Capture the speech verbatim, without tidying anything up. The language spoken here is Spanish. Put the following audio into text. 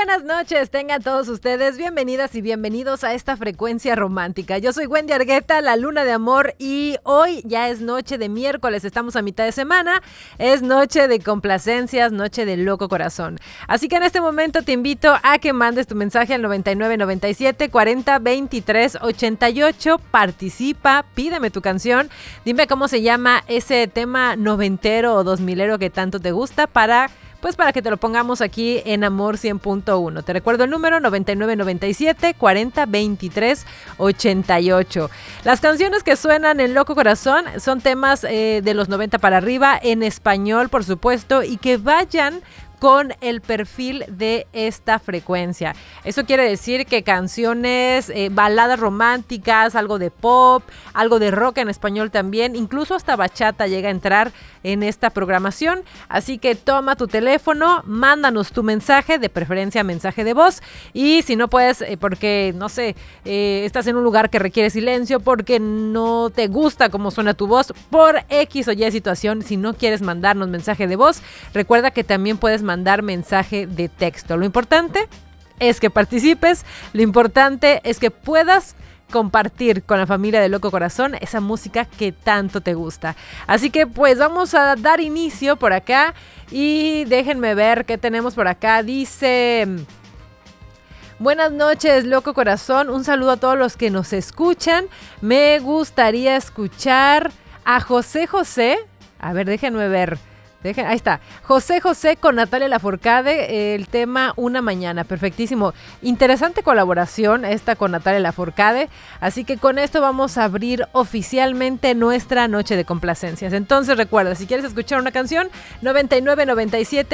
buenas noches, tengan todos ustedes bienvenidas y bienvenidos a esta frecuencia romántica. Yo soy Wendy Argueta, la luna de amor, y hoy ya es noche de miércoles, estamos a mitad de semana, es noche de complacencias, noche de loco corazón. Así que en este momento te invito a que mandes tu mensaje al noventa y nueve noventa y siete cuarenta veintitrés ochenta y ocho, participa, pídeme tu canción, dime cómo se llama ese tema noventero o dos milero que tanto te gusta para... Pues para que te lo pongamos aquí en Amor cien punto uno. Te recuerdo el número noventa y nueve noventa y siete cuarenta veintitrés ochenta y ocho. Las canciones que suenan en Loco Corazón son temas eh, de los noventa para arriba, en español por supuesto, y que vayan con el perfil de esta frecuencia. Eso quiere decir que canciones, eh, baladas románticas, algo de pop, algo de rock en español también, incluso hasta bachata llega a entrar en esta programación. Así que toma tu teléfono, mándanos tu mensaje, de preferencia mensaje de voz, y si no puedes, eh, porque, no sé, eh, estás en un lugar que requiere silencio, porque no te gusta cómo suena tu voz, por X o Y situación, si no quieres mandarnos mensaje de voz, recuerda que también puedes mandar mensaje de texto. Lo importante es que participes, lo importante es que puedas compartir con la familia de Loco Corazón esa música que tanto te gusta. Así que pues vamos a dar inicio por acá y déjenme ver qué tenemos por acá. Dice... Buenas noches, Loco Corazón. Un saludo a todos los que nos escuchan. Me gustaría escuchar a José José. A ver, déjenme ver. Dejen, ahí está, José José con Natalia Lafourcade, el tema Una Mañana, perfectísimo, interesante colaboración esta con Natalia Lafourcade, así que con esto vamos a abrir oficialmente nuestra noche de complacencias. Entonces recuerda, si quieres escuchar una canción, noventa y nueve noventa y siete